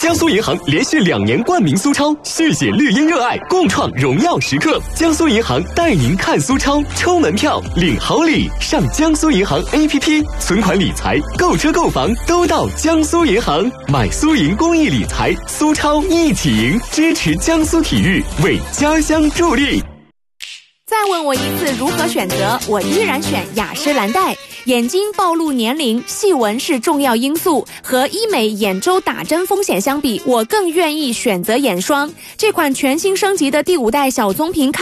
江苏银行连续2年冠名苏超，续写绿茵热爱，共创荣耀时刻。江苏银行带您看苏超，抽门票领好礼，上江苏银行 APP， 存款理财、购车购房都到江苏银行，买苏银公益理财，苏超一起赢，支持江苏体育，为家乡助力。 再问我一次如何选择，我依然选雅诗兰黛。眼睛暴露年龄，细纹是重要因素，和医美眼周打针风险相比，我更愿意选择眼霜。这款全新升级的第5代小棕瓶